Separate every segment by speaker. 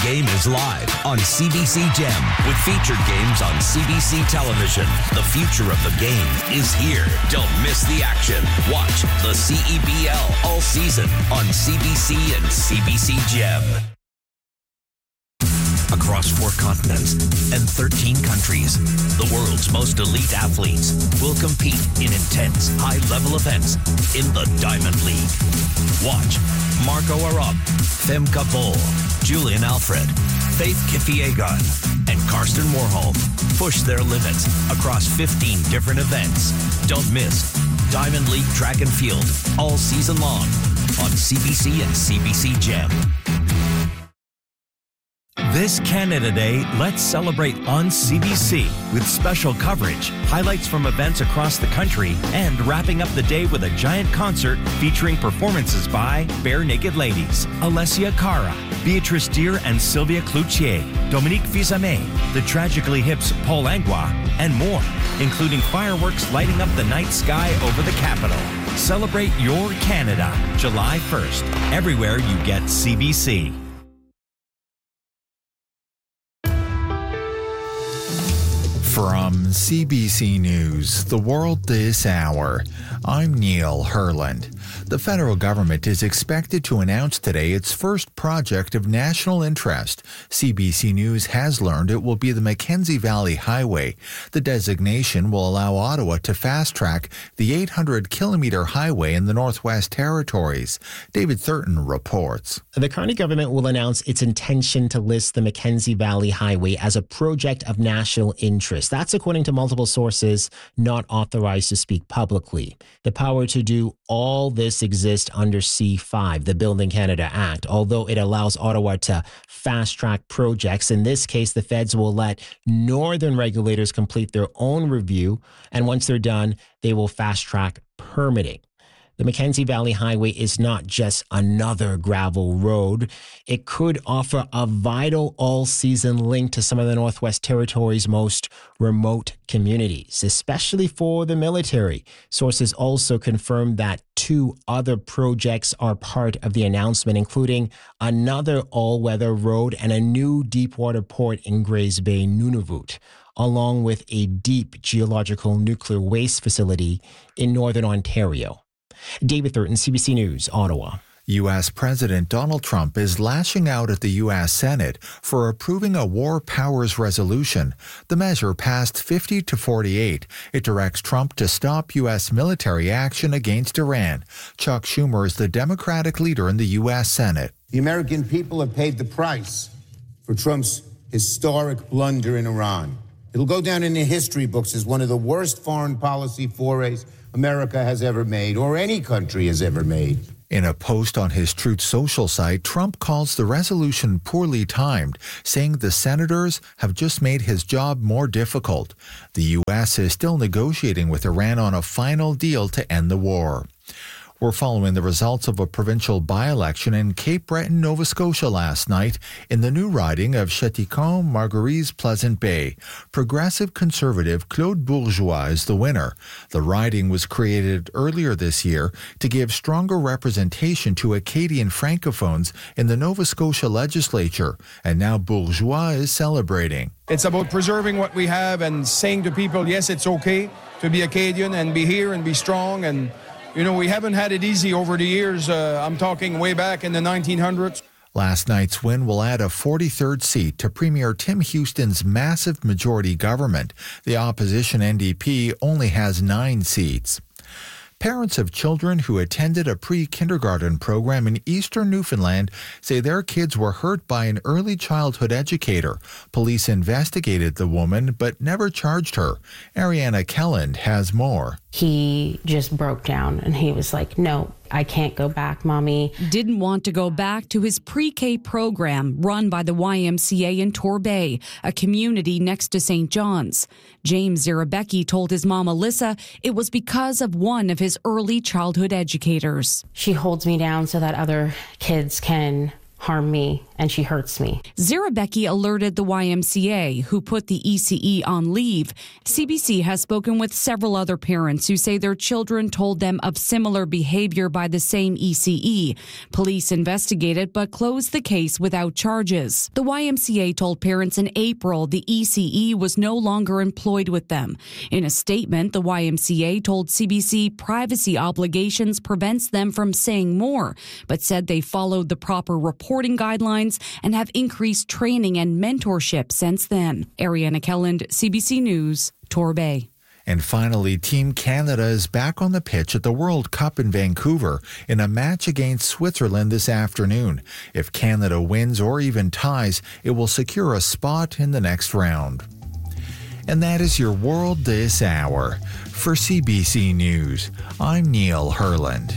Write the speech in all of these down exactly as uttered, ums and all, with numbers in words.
Speaker 1: game is live on C B C Gem with featured games on C B C television. The future of the game is here. Don't miss the action. Watch the C E B L all season on C B C and C B C Gem. Across four continents and thirteen countries, the world's most elite athletes will compete in intense, high-level events in the Diamond League. Watch Marco Arop, Femke Bol, Julian Alfred, Faith Kipyegon, and Karsten Warholm push their limits across fifteen different events. Don't miss Diamond League Track and Field all season long on C B C and C B C Gem. This Canada Day, let's celebrate on C B C with special coverage, highlights from events across the country, and wrapping up the day with a giant concert featuring performances by Bare Naked Ladies, Alessia Cara, Beatrice Deer and Sylvia Cloutier, Dominique Fils-Aimé, the Tragically Hip's Paul Langlois, and more, including fireworks lighting up the night sky over the capital. Celebrate your Canada, July first, everywhere you get C B C.
Speaker 2: From C B C News, The World This Hour, I'm Neil Herland. The federal government is expected to announce today its first project of national interest. C B C News has learned it will be the Mackenzie Valley Highway. The designation will allow Ottawa to fast-track the eight hundred kilometre highway in the Northwest Territories. David Thurton reports.
Speaker 3: The Carney government will announce its intention to list the Mackenzie Valley Highway as a project of national interest. That's according to multiple sources not authorized to speak publicly. The power to do all this exists under C five, the Building Canada Act, although it allows Ottawa to fast-track projects. In this case, the feds will let northern regulators complete their own review, and once they're done, they will fast-track permitting. The Mackenzie Valley Highway is not just another gravel road. It could offer a vital all-season link to some of the Northwest Territories' most remote communities, especially for the military. Sources also confirmed that two other projects are part of the announcement, including another all-weather road and a new deepwater port in Grays Bay, Nunavut, along with a deep geological nuclear waste facility in northern Ontario. David Thurton, C B C News, Ottawa.
Speaker 2: U S President Donald Trump is lashing out at the U S Senate for approving a war powers resolution. The measure passed fifty to forty-eight. It directs Trump to stop U S military action against Iran. Chuck Schumer is the Democratic leader in the U S Senate.
Speaker 4: The American people have paid the price for Trump's historic blunder in Iran. It'll go down in the history books as one of the worst foreign policy forays America has ever made, or any country has ever made.
Speaker 2: In a post on his Truth Social site, Trump calls the resolution poorly timed, saying the senators have just made his job more difficult. The U S is still negotiating with Iran on a final deal to end the war. We're following the results of a provincial by-election in Cape Breton, Nova Scotia last night in the new riding of Cheticon, Marguerite, Pleasant Bay. Progressive Conservative Claude Bourgeois is the winner. The riding was created earlier this year to give stronger representation to Acadian Francophones in the Nova Scotia legislature, and now Bourgeois is celebrating.
Speaker 5: It's about preserving what we have and saying to people, yes, it's okay to be Acadian and be here and be strong. And you know, we haven't had it easy over the years. Uh, I'm talking way back in the nineteen hundreds.
Speaker 2: Last night's win will add a forty-third seat to Premier Tim Houston's massive majority government. The opposition N D P only has nine seats. Parents of children who attended a pre-kindergarten program in eastern Newfoundland say their kids were hurt by an early childhood educator. Police investigated the woman but never charged her. Ariana Kelland has more.
Speaker 6: He just broke down and he was like, no, I can't go back, Mommy.
Speaker 7: Didn't want to go back to his pre-K program run by the Y M C A in Torbay, a community next to Saint John's. James Zarabecki told his mom, Alyssa, it was because of one of his early childhood educators.
Speaker 6: She holds me down so that other kids can harm me and she hurts me.
Speaker 7: Zarabecki alerted the Y M C A, who put the E C E on leave. C B C has spoken with several other parents who say their children told them of similar behavior by the same E C E. Police investigated but closed the case without charges. The Y M C A told parents in April the E C E was no longer employed with them. In a statement, the Y M C A told C B C privacy obligations prevents them from saying more, but said they followed the proper reporting guidelines and have increased training and mentorship since then. Ariana Kelland, C B C News, Torbay.
Speaker 2: And finally, Team Canada is back on the pitch at the World Cup in Vancouver in a match against Switzerland this afternoon. If Canada wins or even ties, it will secure a spot in the next round. And that is your World This Hour. For C B C News, I'm Neil Herland.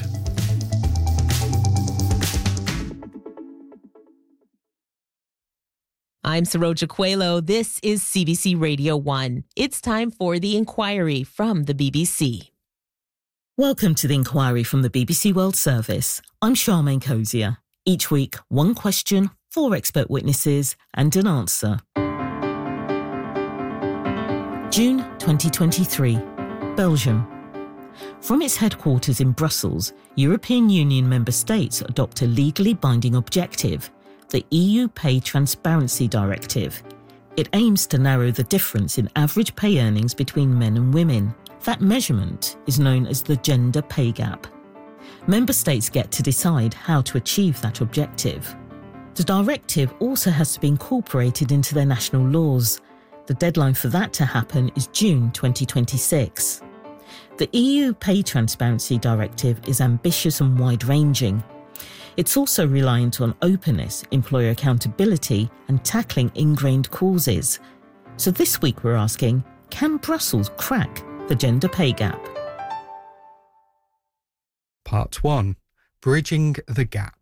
Speaker 8: I'm Saroja Coelho. This is C B C Radio one. It's time for The Inquiry from the B B C.
Speaker 9: Welcome to The Inquiry from the B B C World Service. I'm Charmaine Cozier. Each week, one question, four expert witnesses, and an answer. June twenty twenty-three, Belgium. From its headquarters in Brussels, European Union member states adopt a legally binding objective, the E U Pay Transparency Directive. It aims to narrow the difference in average pay earnings between men and women. That measurement is known as the gender pay gap. Member states get to decide how to achieve that objective. The directive also has to be incorporated into their national laws. The deadline for that to happen is June twenty twenty-six. The E U Pay Transparency Directive is ambitious and wide-ranging. It's also reliant on openness, employer accountability, and tackling ingrained causes. So this week we're asking, can Brussels crack the gender pay gap?
Speaker 10: Part one. Bridging the Gap.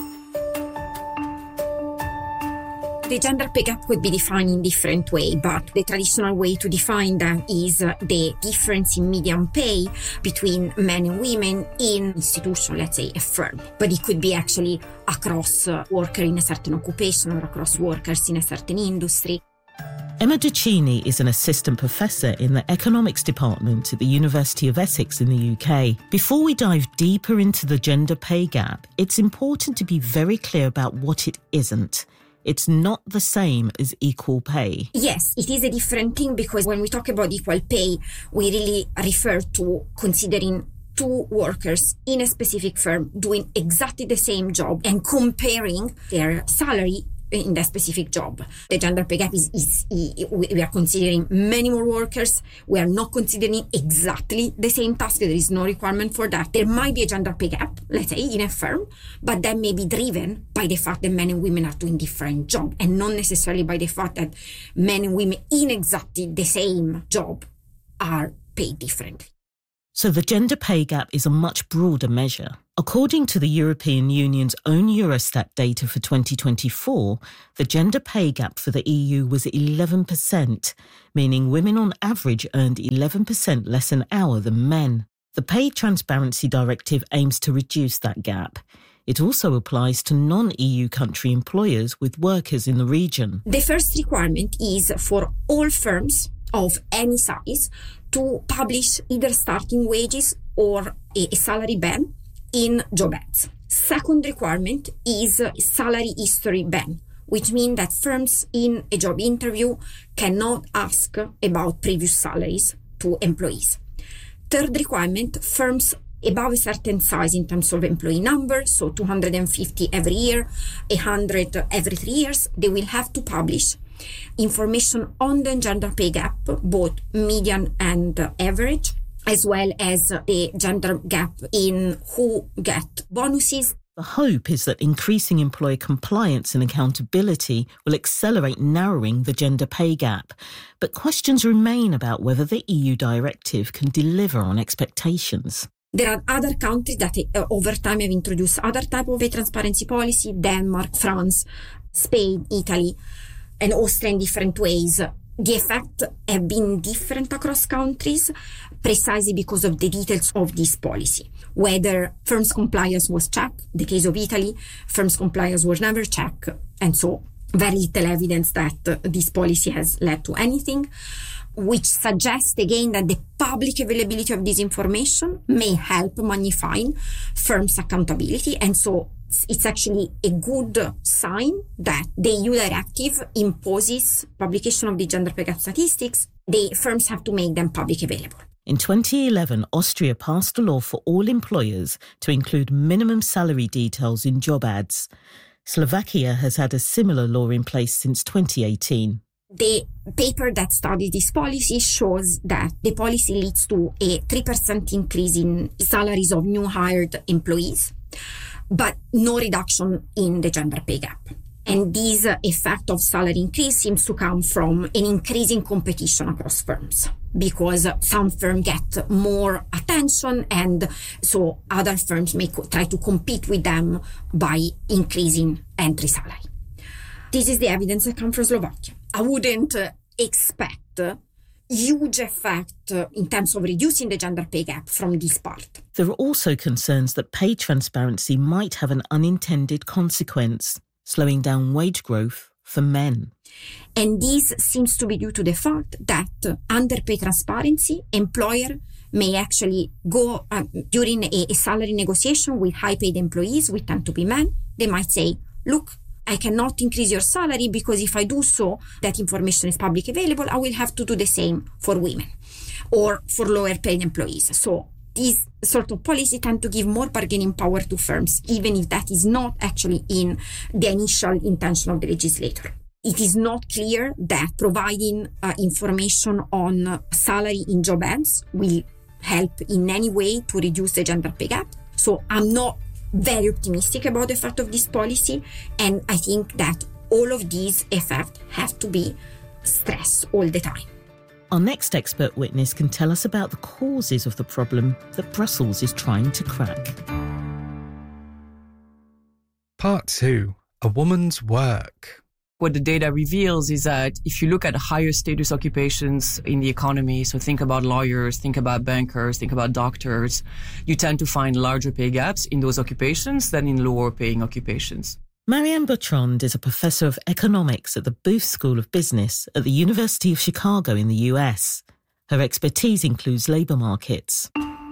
Speaker 11: The gender pay gap could be defined in different ways, but the traditional way to define that is uh, the difference in median pay between men and women in institution, let's say a firm. But it could be actually across uh, workers in a certain occupation or across workers in a certain industry.
Speaker 9: Emma Duccini is an assistant professor in the economics department at the University of Essex in the U K. Before we dive deeper into the gender pay gap, it's important to be very clear about what it isn't. It's not the same as equal pay.
Speaker 11: Yes, it is a different thing because when we talk about equal pay, we really refer to considering two workers in a specific firm doing exactly the same job and comparing their salary in that specific job. The gender pay gap is, is, is, we are considering many more workers. We are not considering exactly the same task. There is no requirement for that. There might be a gender pay gap, let's say, in a firm, but that may be driven by the fact that men and women are doing different jobs and not necessarily by the fact that men and women in exactly the same job are paid differently.
Speaker 9: So the gender pay gap is a much broader measure. According to the European Union's own Eurostat data for twenty twenty-four, the gender pay gap for the E U was eleven percent, meaning women on average earned eleven percent less an hour than men. The Pay Transparency Directive aims to reduce that gap. It also applies to non-E U country employers with workers in the region.
Speaker 11: The first requirement is for all firms of any size to publish either starting wages or a salary band in job ads. Second requirement is salary history ban, which means that firms in a job interview cannot ask about previous salaries to employees. Third requirement, firms above a certain size in terms of employee number, so two hundred fifty every year, one hundred every three years, they will have to publish information on the gender pay gap, both median and average, as well as the gender gap in who get bonuses.
Speaker 9: The hope is that increasing employer compliance and accountability will accelerate narrowing the gender pay gap. But questions remain about whether the E U directive can deliver on expectations.
Speaker 11: There are other countries that uh, over time have introduced other type of pay transparency policy, Denmark, France, Spain, Italy, and Austria in different ways. The effects have been different across countries precisely because of the details of this policy. Whether firms' compliance was checked, the case of Italy, firms' compliance was never checked, and so very little evidence that uh, this policy has led to anything, which suggests again that the public availability of this information may help magnifying firms' accountability, and so it's actually a good sign that the E U directive imposes publication of the gender pay gap statistics. The firms have to make them public available.
Speaker 9: In twenty eleven, Austria passed a law for all employers to include minimum salary details in job ads. Slovakia has had a similar law in place since twenty eighteen.
Speaker 11: The paper that studies this policy shows that the policy leads to a three percent increase in salaries of new hired employees, but no reduction in the gender pay gap. And this effect of salary increase seems to come from an increasing competition across firms, because some firms get more attention and so other firms may co- try to compete with them by increasing entry salary. This is the evidence that comes from Slovakia. I wouldn't uh, expect uh, huge effect uh, in terms of reducing the gender pay gap from this part.
Speaker 9: There are also concerns that pay transparency might have an unintended consequence, slowing down wage growth for men.
Speaker 11: And this seems to be due to the fact that uh, under pay transparency, employer may actually go uh, during a, a salary negotiation with high-paid employees, which tend to be men. They might say, look, I cannot increase your salary because if I do so, that information is public available, I will have to do the same for women or for lower paid employees. So these sort of policy tend to give more bargaining power to firms, even if that is not actually in the initial intention of the legislator. It is not clear that providing uh, information on uh, salary in job ads will help in any way to reduce the gender pay gap. So I'm not very optimistic about the effect of this policy, and I think that all of these effects have to be stressed all the time.
Speaker 9: Our next expert witness can tell us about the causes of the problem that Brussels is trying to crack.
Speaker 10: Part two, a woman's work.
Speaker 12: What the data reveals is that if you look at higher status occupations in the economy, so think about lawyers, think about bankers, think about doctors, you tend to find larger pay gaps in those occupations than in lower paying occupations.
Speaker 9: Marianne Bertrand is a professor of economics at the Booth School of Business at the University of Chicago in the U S. Her expertise includes labour markets.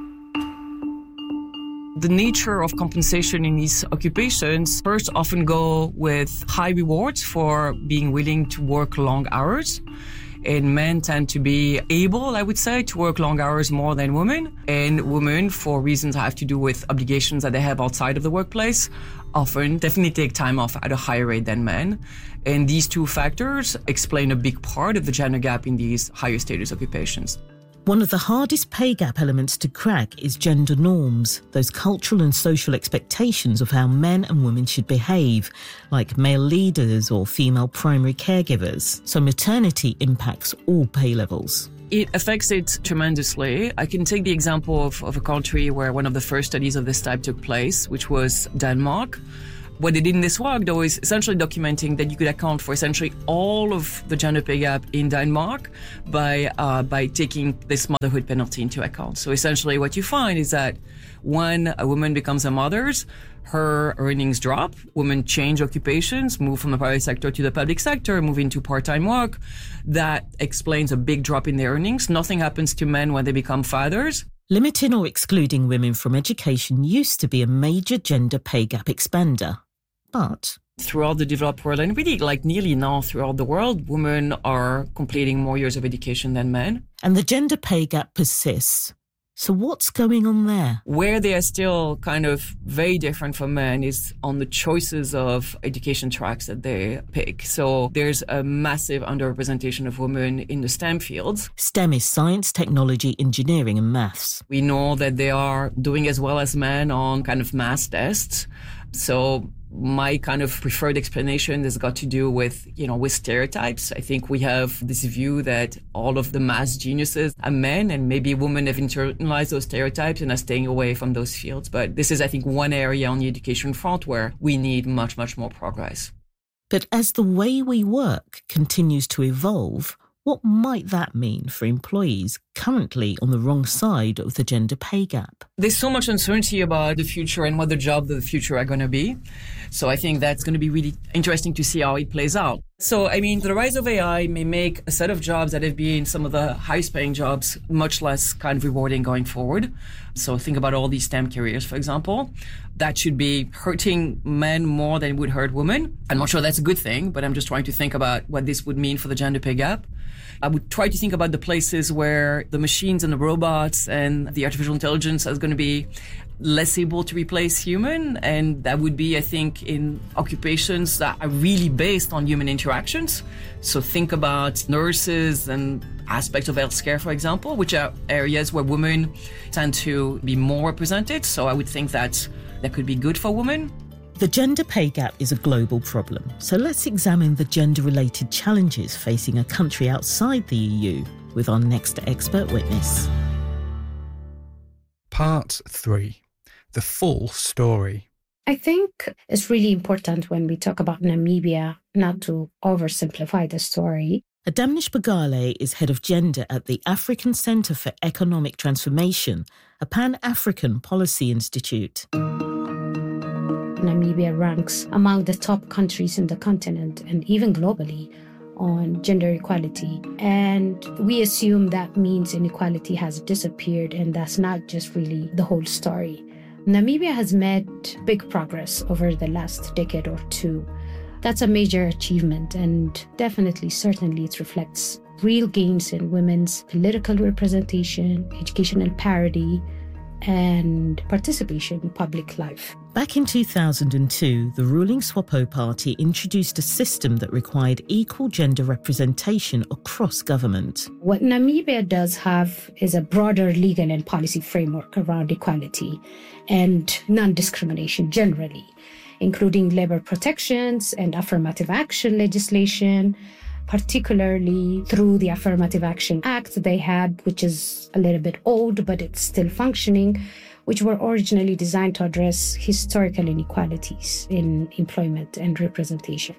Speaker 12: The nature of compensation in these occupations first often go with high rewards for being willing to work long hours. And men tend to be able, I would say, to work long hours more than women. And women, for reasons that have to do with obligations that they have outside of the workplace, often definitely take time off at a higher rate than men. And these two factors explain a big part of the gender gap in these higher status occupations.
Speaker 9: One of the hardest pay gap elements to crack is gender norms, those cultural and social expectations of how men and women should behave, like male leaders or female primary caregivers. So maternity impacts all pay levels.
Speaker 12: It affects it tremendously. I can take the example of, of a country where one of the first studies of this type took place, which was Denmark. What they did in this work, though, is essentially documenting that you could account for essentially all of the gender pay gap in Denmark by uh, by taking this motherhood penalty into account. So essentially what you find is that when a woman becomes a mother, her earnings drop. Women change occupations, move from the private sector to the public sector, move into part-time work. That explains a big drop in their earnings. Nothing happens to men when they become fathers.
Speaker 9: Limiting or excluding women from education used to be a major gender pay gap expander. But
Speaker 12: throughout the developed world, and really like nearly now throughout the world, women are completing more years of education than men.
Speaker 9: And the gender pay gap persists. So what's going on there?
Speaker 12: Where they are still kind of very different from men is on the choices of education tracks that they pick. So there's a massive underrepresentation of women in the STEM fields.
Speaker 9: STEM is science, technology, engineering and maths.
Speaker 12: We know that they are doing as well as men on kind of math tests. So my kind of preferred explanation has got to do with, you know, with stereotypes. I think we have this view that all of the math geniuses are men, and maybe women have internalized those stereotypes and are staying away from those fields. But this is, I think, one area on the education front where we need much, much more progress.
Speaker 9: But as the way we work continues to evolve, What might that mean for employees currently on the wrong side of the gender pay gap?
Speaker 12: There's so much uncertainty about the future and what the jobs of the future are going to be. So I think that's going to be really interesting to see how it plays out. So, I mean, the rise of A I may make a set of jobs that have been some of the highest paying jobs much less kind of rewarding going forward. So think about all these STEM careers, for example. That should be hurting men more than it would hurt women. I'm not sure that's a good thing, but I'm just trying to think about what this would mean for the gender pay gap. I would try to think about the places where the machines and the robots and the artificial intelligence is going to be less able to replace human. And that would be, I think, in occupations that are really based on human interactions. So think about nurses and aspects of healthcare, for example, which are areas where women tend to be more represented. So I would think that that could be good for women.
Speaker 9: The gender pay gap is a global problem, so let's examine the gender-related challenges facing a country outside the E U with our next expert witness.
Speaker 10: Part three. The full story.
Speaker 6: I think it's really important when we talk about Namibia not to oversimplify the story.
Speaker 9: Adamnish Bagale is head of gender at the African Centre for Economic Transformation, a Pan-African policy institute.
Speaker 6: Namibia ranks among the top countries in the continent and even globally on gender equality. And we assume that means inequality has disappeared, and that's not just really the whole story. Namibia has made big progress over the last decade or two. That's a major achievement, and definitely, certainly, it reflects real gains in women's political representation, educational parity, and participation in public life.
Speaker 9: Back in two thousand two, the ruling SWAPO party introduced a system that required equal gender representation across government.
Speaker 6: What Namibia does have is a broader legal and policy framework around equality and non-discrimination generally, including labor protections and affirmative action legislation, particularly through the Affirmative Action Act they had, which is a little bit old, but it's still functioning, which were originally designed to address historical inequalities in employment and representation.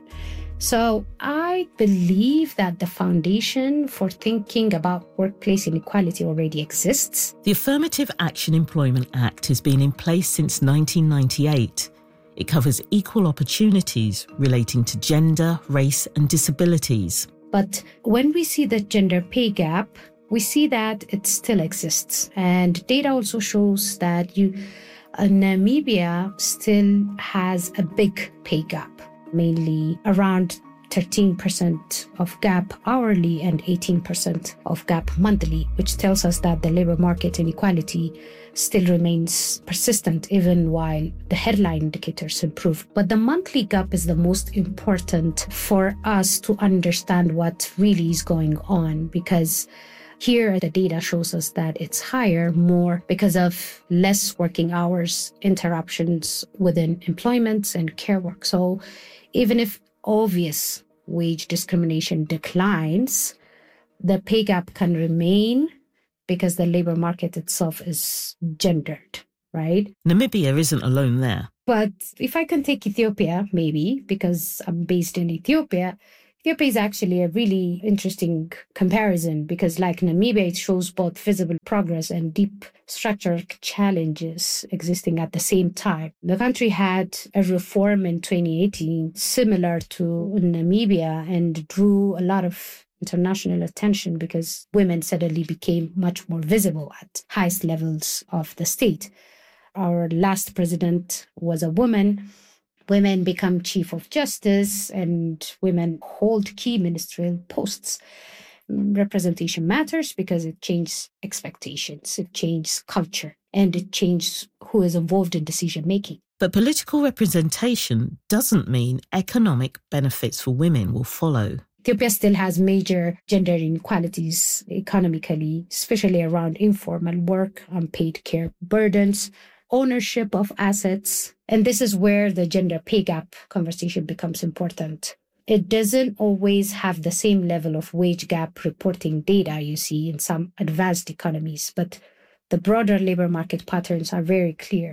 Speaker 6: So I believe that the foundation for thinking about workplace inequality already exists.
Speaker 9: The Affirmative Action Employment Act has been in place since nineteen ninety-eight. It covers equal opportunities relating to gender, race, and disabilities.
Speaker 6: But when we see the gender pay gap, we see that it still exists. And data also shows that you, uh, Namibia still has a big pay gap, mainly around thirteen percent of gap hourly and eighteen percent of gap monthly, which tells us that the labor market inequality still remains persistent even while the headline indicators improve. But the monthly gap is the most important for us to understand what really is going on, because here the data shows us that it's higher more because of less working hours, interruptions within employment and care work. So even if obvious wage discrimination declines, the pay gap can remain because the labor market itself is gendered, right?
Speaker 9: Namibia isn't alone there.
Speaker 6: But if I can take Ethiopia, maybe, because I'm based in Ethiopia, Ethiopia is actually a really interesting comparison because, like Namibia, it shows both visible progress and deep structural challenges existing at the same time. The country had a reform in twenty eighteen similar to Namibia and drew a lot of international attention because women suddenly became much more visible at highest levels of the state. Our last president was a woman. Women become chief of justice and women hold key ministerial posts. Representation matters because it changes expectations, it changes culture, and it changes who is involved in decision making.
Speaker 9: But political representation doesn't mean economic benefits for women will follow.
Speaker 6: Ethiopia still has major gender inequalities economically, especially around informal work, unpaid care burdens, ownership of assets. And this is where the gender pay gap conversation becomes important. It doesn't always have the same level of wage gap reporting data you see in some advanced economies, but the broader labor market patterns are very clear.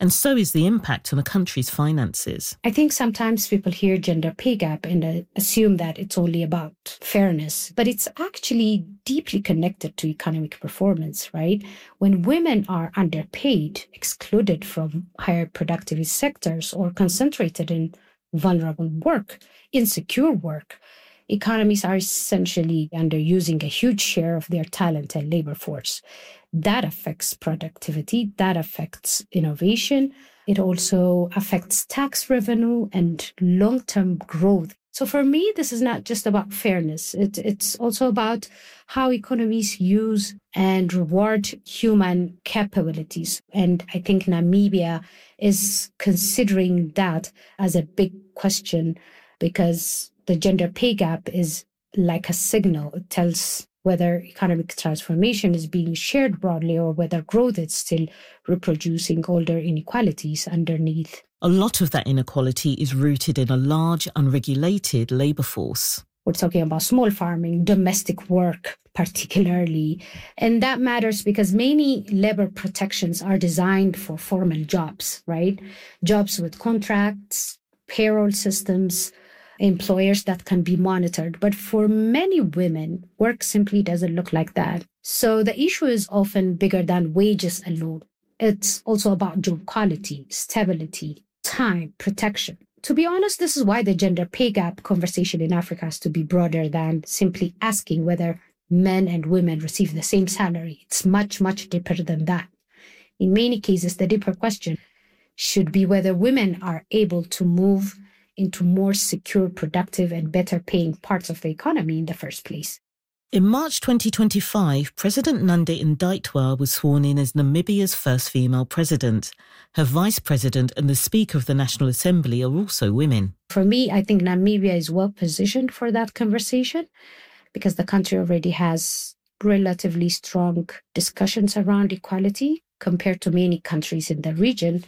Speaker 9: And so is the impact on a country's finances.
Speaker 6: I think sometimes people hear gender pay gap and uh, assume that it's only about fairness, but it's actually deeply connected to economic performance, right? When women are underpaid, excluded from higher productivity sectors, or concentrated in vulnerable work, insecure work, economies are essentially underusing a huge share of their talent and labor force. That affects productivity, that affects innovation. It also affects tax revenue and long-term growth. So for me, this is not just about fairness. It, it's also about how economies use and reward human capabilities. And I think Namibia is considering that as a big question, because the gender pay gap is like a signal. It tells whether economic transformation is being shared broadly or whether growth is still reproducing older inequalities underneath.
Speaker 9: A lot of that inequality is rooted in a large, unregulated labour force.
Speaker 6: We're talking about small farming, domestic work particularly. And that matters because many labor protections are designed for formal jobs, right? Jobs with contracts, payroll systems, employers that can be monitored. But for many women, work simply doesn't look like that. So the issue is often bigger than wages alone. It's also about job quality, stability, time, protection. To be honest, this is why the gender pay gap conversation in Africa has to be broader than simply asking whether men and women receive the same salary. It's much, much deeper than that. In many cases, the deeper question should be whether women are able to move into more secure, productive, and better paying parts of the economy in the first place.
Speaker 9: In March twenty twenty-five, President Nandi Ndaitwah was sworn in as Namibia's first female president. Her vice president and the Speaker of the National Assembly are also women.
Speaker 6: For me, I think Namibia is well positioned for that conversation because the country already has relatively strong discussions around equality compared to many countries in the region.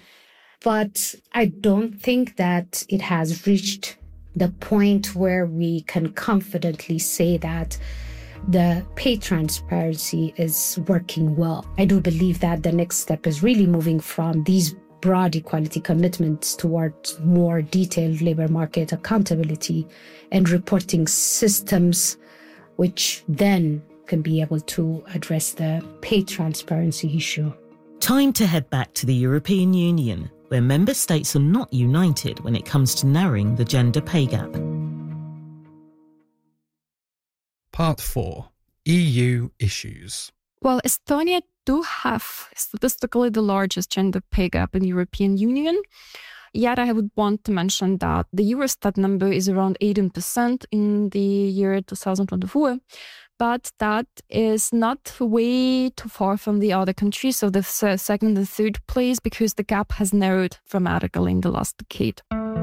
Speaker 6: But I don't think that it has reached the point where we can confidently say that the pay transparency is working well. I do believe that the next step is really moving from these broad equality commitments towards more detailed labor market accountability and reporting systems, which then can be able to address the pay transparency issue.
Speaker 9: Time to head back to the European Union, where member states are not united when it comes to narrowing the gender pay gap.
Speaker 10: Part four. E U issues.
Speaker 13: Well, Estonia do have statistically the largest gender pay gap in the European Union. Yet I would want to mention that the Eurostat number is around eighteen percent in the year two thousand twenty-four. But that is not way too far from the other countries, so the second and third place, because the gap has narrowed dramatically in the last decade.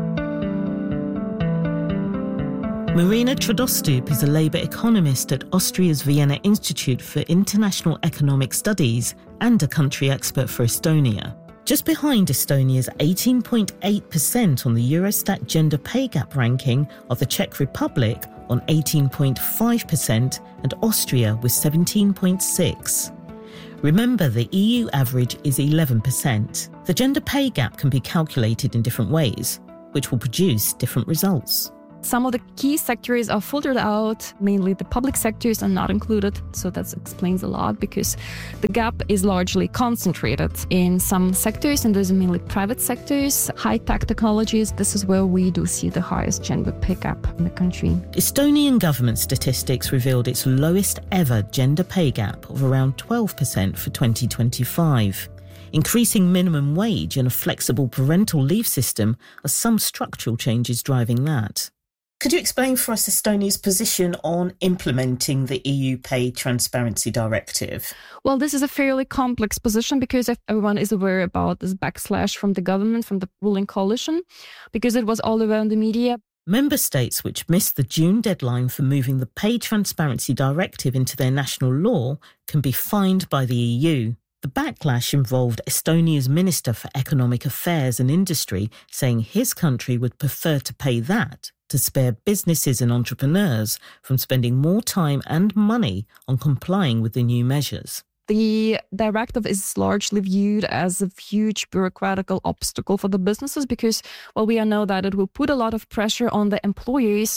Speaker 9: Marina Tradostup is a labour economist at Austria's Vienna Institute for International Economic Studies and a country expert for Estonia. Just behind Estonia's eighteen point eight percent on the Eurostat gender pay gap ranking are the Czech Republic on eighteen point five percent and Austria with seventeen point six percent. Remember, the E U average is eleven percent. The gender pay gap can be calculated in different ways, which will produce different results.
Speaker 13: Some of the key sectors are filtered out, mainly the public sectors are not included, so that explains a lot because the gap is largely concentrated in some sectors, and those are mainly private sectors, high-tech technologies. This is where we do see the highest gender pay gap in the country.
Speaker 9: Estonian government statistics revealed its lowest ever gender pay gap of around twelve percent for twenty twenty-five. Increasing minimum wage and a flexible parental leave system are some structural changes driving that. Could you explain for us Estonia's position on implementing the E U Pay Transparency Directive?
Speaker 13: Well, this is a fairly complex position because everyone is aware about this backslash from the government, from the ruling coalition, because it was all around the media.
Speaker 9: Member states which missed the June deadline for moving the Pay Transparency Directive into their national law can be fined by the E U. The backlash involved Estonia's Minister for Economic Affairs and Industry saying his country would prefer to pay that to spare businesses and entrepreneurs from spending more time and money on complying with the new measures.
Speaker 13: The directive is largely viewed as a huge bureaucratic obstacle for the businesses because, well, we know that it will put a lot of pressure on the employees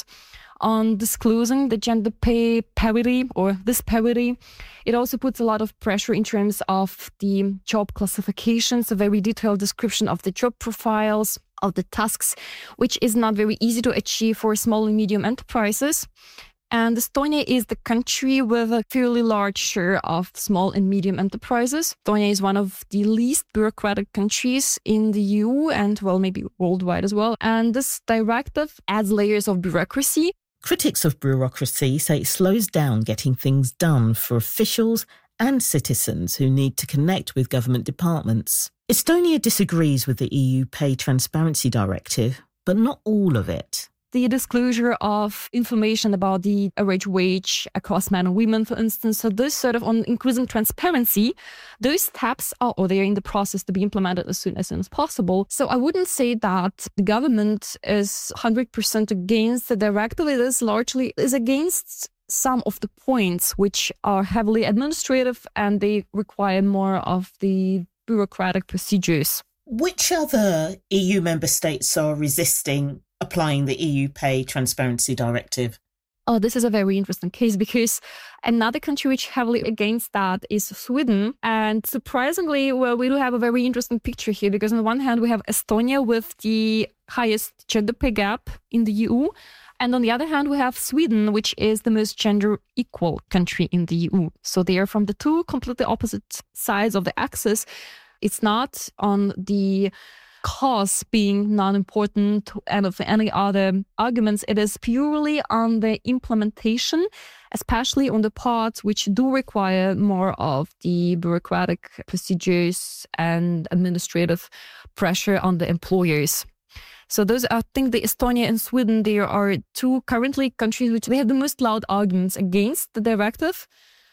Speaker 13: on disclosing the gender pay parity or disparity. It also puts a lot of pressure in terms of the job classifications, a very detailed description of the job profiles, of the tasks, which is not very easy to achieve for small and medium enterprises. And Estonia is the country with a fairly large share of small and medium enterprises. Estonia is one of the least bureaucratic countries in the E U and, well, maybe worldwide as well. And this directive adds layers of bureaucracy.
Speaker 9: Critics of bureaucracy say it slows down getting things done for officials and citizens who need to connect with government departments. Estonia disagrees with the E U Pay Transparency Directive, but not all of it.
Speaker 13: The disclosure of information about the average wage across men and women, for instance. So this sort of on increasing transparency, those steps are or they're in the process to be implemented as soon as soon as possible. So I wouldn't say that the government is one hundred percent against the directive. It is largely is against some of the points which are heavily administrative and they require more of the bureaucratic procedures.
Speaker 9: Which other E U member states are resisting applying the E U Pay Transparency Directive?
Speaker 13: Oh, this is a very interesting case because another country which heavily against that is Sweden. And surprisingly, well, we do have a very interesting picture here because on the one hand, we have Estonia with the highest gender pay gap in the E U. And on the other hand, we have Sweden, which is the most gender equal country in the E U. So they are from the two completely opposite sides of the axis. It's not on the cause being non-important and of any other arguments. It is purely on the implementation, especially on the parts which do require more of the bureaucratic procedures and administrative pressure on the employers. So those, I think the Estonia and Sweden, there are two currently countries which they have the most loud arguments against the directive.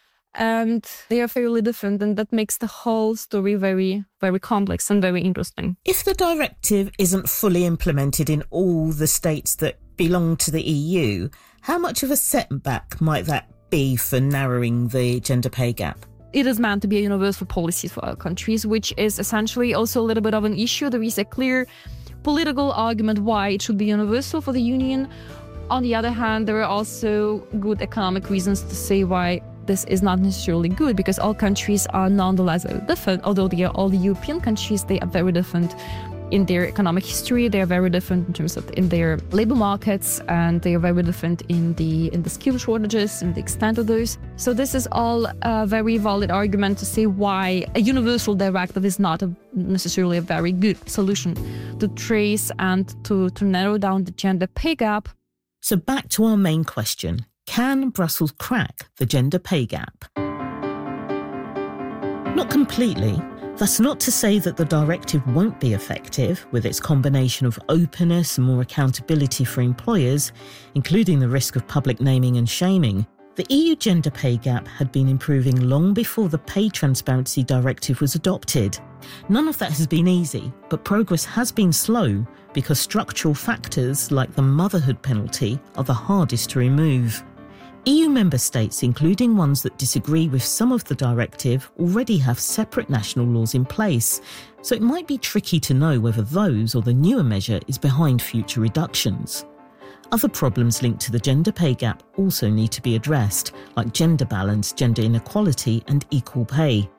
Speaker 13: And they are fairly different, and that makes the whole story very, very complex and very interesting.
Speaker 9: If the directive isn't fully implemented in all the states that belong to the E U, how much of a setback might that be for narrowing the gender pay gap?
Speaker 13: It is meant to be a universal policy for all countries, which is essentially also a little bit of an issue. There is a clear political argument why it should be universal for the Union. On the other hand, there are also good economic reasons to say why this is not necessarily good, because all countries are nonetheless very different. Although they are all the European countries, they are very different in their economic history. They are very different in terms of in their labor markets, and they are very different in the in the skill shortages and the extent of those. So this is all a very valid argument to say why a universal directive is not a, necessarily a very good solution to trace and to, to narrow down the gender pay gap.
Speaker 9: So back to our main question. Can Brussels crack the gender pay gap? Not completely. That's not to say that the directive won't be effective with its combination of openness and more accountability for employers, including the risk of public naming and shaming. The E U gender pay gap had been improving long before the Pay Transparency Directive was adopted. None of that has been easy, but progress has been slow because structural factors like the motherhood penalty are the hardest to remove. E U member states, including ones that disagree with some of the directive, already have separate national laws in place, so it might be tricky to know whether those or the newer measure is behind future reductions. Other problems linked to the gender pay gap also need to be addressed, like gender balance, gender inequality and equal pay.